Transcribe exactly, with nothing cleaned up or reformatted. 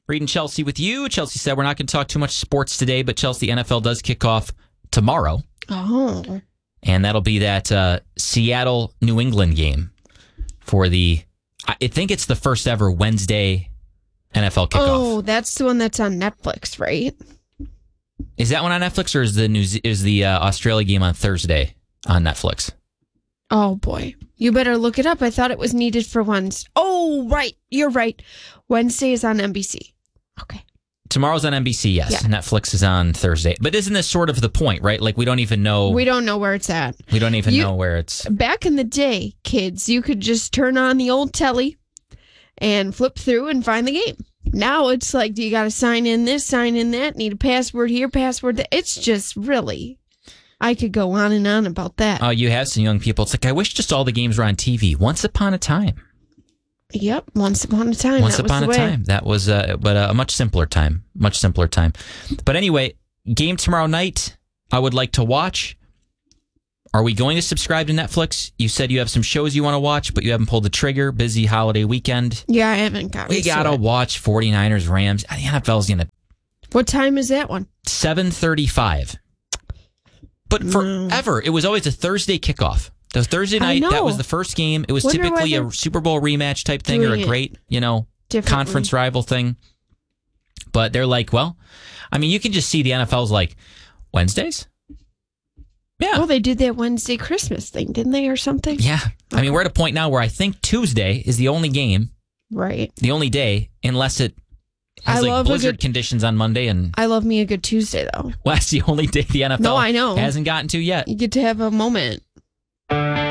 Reading Chelsea with you. Chelsea said we're not going to talk too much sports today, but Chelsea N F L does kick off tomorrow. Oh. And that'll be that uh, Seattle-New England game for the, I think it's the first ever Wednesday N F L kickoff. Oh, that's the one that's on Netflix, right? Is that one on Netflix, or is the New is the uh, Australia game on Thursday on Netflix? Oh, boy. You better look it up. I thought it was needed for Wednesday. Oh, right. You're right. Wednesday is on N B C. Okay. Tomorrow's on N B C, yes. Yeah. Netflix is on Thursday. But isn't this sort of the point, right? Like, we don't even know. We don't know where it's at. We don't even You- know where it's. Back in the day, kids, you could just turn on the old telly and flip through and find the game. Now it's like, do you got to sign in this, sign in that, need a password here, password there. It's just really, I could go on and on about that. Oh, you have some young people. It's like, I wish just all the games were on T V. Once upon a time. Yep, once upon a time. Once that was upon the a way. time. That was, uh, but a much simpler time. Much simpler time. But anyway, game tomorrow night, I would like to watch. Are we going to subscribe to Netflix? You said you have some shows you want to watch, but you haven't pulled the trigger. Busy holiday weekend. Yeah, I haven't got We it. got to watch forty-niners Rams. The N F L's going to What time is that one? seven thirty-five. But forever, it was always a Thursday kickoff. The Thursday I night, that know. was the first game. It was Wonder typically why a they're Super Bowl rematch type thing or a doing it great, you know, differently. conference rival thing. But they're like, well, I mean, you can just see the N F L's like, Wednesdays? Yeah. Well, they did that Wednesday Christmas thing, didn't they, or something? Yeah. I mean, we're at a point now where I think Tuesday is the only game, Right. the only day, unless it has I like love a blizzard good- conditions on Monday. And I love me a good Tuesday, though. well, that's the only day the N F L No, I know. hasn't gotten to yet. You get to have a moment.